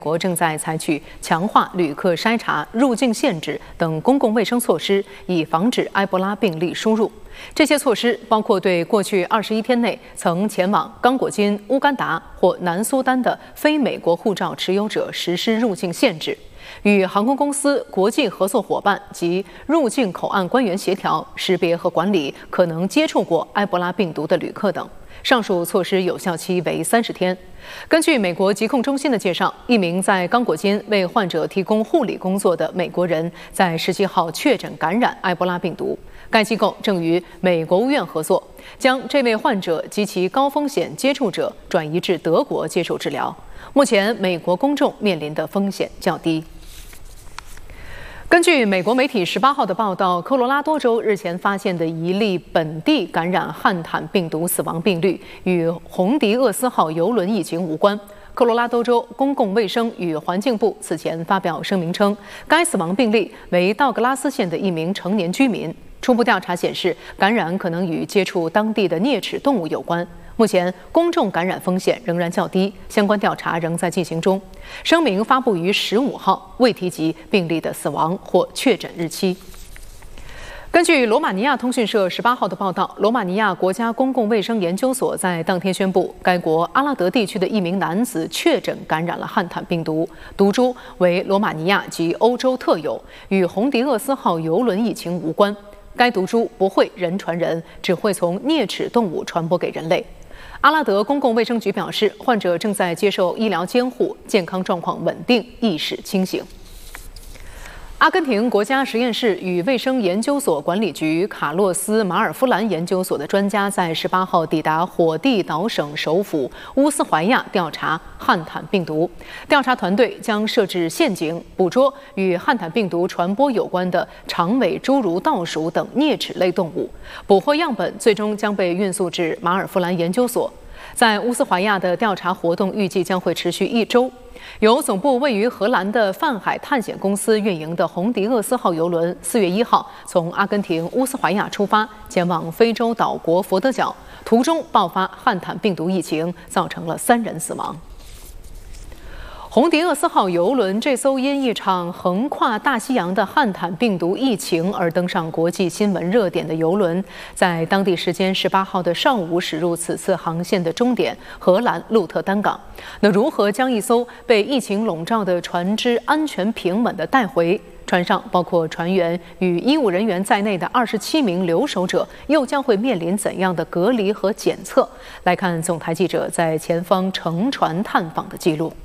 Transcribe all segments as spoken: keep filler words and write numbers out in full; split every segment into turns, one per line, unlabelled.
国正在采取强化旅客筛查、入境限制等公共卫生措施，以防止埃博拉病例输入。这些措施包括对过去二十一天内曾前往刚果金、乌干达或南苏丹的非美国护照持有者实施入境限制，与航空公司、国际合作伙伴及入境口岸官员协调，识别和管理可能接触过埃博拉病毒的旅客等。上述措施有效期为三十天。根据美国疾控中心的介绍，一名在刚果金为患者提供护理工作的美国人在十七号确诊感染埃博拉病毒。该机构正与美国务院合作，将这位患者及其高风险接触者转移至德国接受治疗。目前，美国公众面临的风险较低。根据美国媒体十八号的报道，科罗拉多州日前发现的一例本地感染汉坦病毒死亡病例与洪迪厄斯号邮轮疫情无关。科罗拉多州公共卫生与环境部此前发表声明称，该死亡病例为道格拉斯县的一名成年居民。初步调查显示，感染可能与接触当地的啮齿动物有关。目前，公众感染风险仍然较低，相关调查仍在进行中。声明发布于十五号，未提及病例的死亡或确诊日期。根据罗马尼亚通讯社十八号的报道，罗马尼亚国家公共卫生研究所在当天宣布，该国阿拉德地区的一名男子确诊感染了汉坦病毒，毒株为罗马尼亚及欧洲特有，与洪迪厄斯号邮轮疫情无关。该毒株不会人传人，只会从啮齿动物传播给人类。阿拉德公共卫生局表示，患者正在接受医疗监护，健康状况稳定，意识清醒。阿根廷国家实验室与卫生研究所管理局卡洛斯·马尔夫兰研究所的专家在十八号抵达火地岛省首府乌斯怀亚调查汉坦病毒。调查团队将设置陷阱，捕捉与汉坦病毒传播有关的长尾侏儒倒鼠等啮齿类动物。捕获样本最终将被运送至马尔夫兰研究所。在乌斯怀亚的调查活动预计将会持续一周。由总部位于荷兰的泛海探险公司运营的洪迪厄斯号邮轮，四月一号从阿根廷乌斯怀亚出发，前往非洲岛国佛得角，途中爆发汉坦病毒疫情，造成了三人死亡。洪迪厄斯号邮轮这艘因一场横跨大西洋的汉坦病毒疫情而登上国际新闻热点的邮轮，在当地时间十八号的上午驶入此次航线的终点荷兰鹿特丹港。那如何将一艘被疫情笼罩的船只安全平稳地带回？船上包括船员与医务人员在内的二十七名留守者，又将会面临怎样的隔离和检测？来看总台记者在前方乘船探访的记录。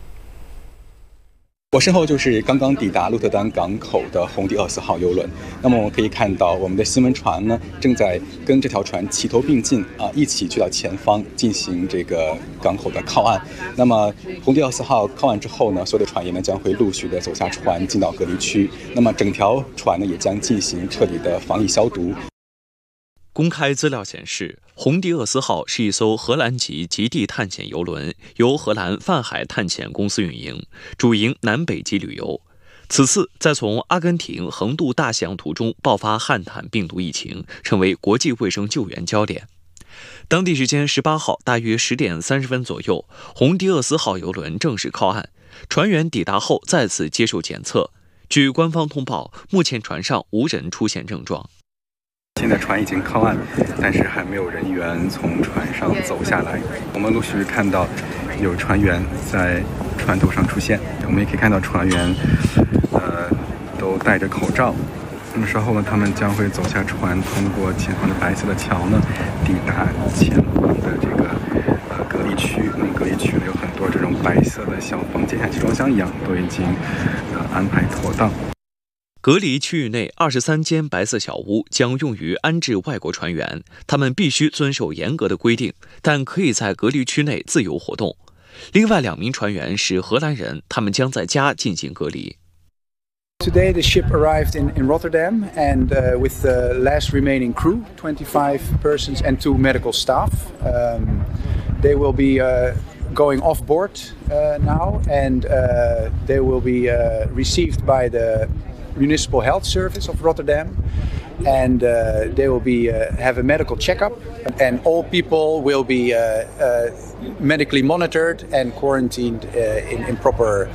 我身后就是刚刚抵达鹿特丹港口的洪迪厄斯号邮轮。那么我们可以看到，我们的新闻船呢正在跟这条船齐头并进啊，一起去到前方进行这个港口的靠岸。那么洪迪厄斯号靠岸之后呢，所有的船员呢将会陆续的走下船，进到隔离区。那么整条船呢也将进行彻底的防疫消毒。
公开资料显示，洪迪厄斯号是一艘荷兰籍极地探险邮轮，由荷兰泛海探险公司运营，主营南北极旅游。此次在从阿根廷横渡大西洋途中爆发汉坦病毒疫情，成为国际卫生救援焦点。当地时间十八号大约十点三十分左右，洪迪厄斯号邮轮正式靠岸，船员抵达后再次接受检测。据官方通报，目前船上无人出现症状。
现在船已经靠岸，但是还没有人员从船上走下来。我们陆续看到有船员在船头上出现，我们也可以看到船员呃都戴着口罩。那么稍后呢，他们将会走下船，通过前方的白色的桥呢，抵达前方的这个呃隔离区。那么隔离区呢有很多这种白色的小房间，像集装箱一样，都已经呃安排妥当。
隔离区域内二十三间白色小屋将用于安置外国船员，他们必须遵守严格的规定，但可以在隔离区内自由活动。另外两名船员是荷兰人，他们将在家进行隔离。
Today the ship arrived in, in Rotterdam and uh, with the last remaining crew, twenty-five persons and two medical staff. Um, they will be uh, going off board uh, now and uh, they will be uh, received by the Municipal Health Service of Rotterdam. And uh, they will be uh, have a medical checkup, and all people will be uh, uh, medically monitored and quarantined uh, in, in proper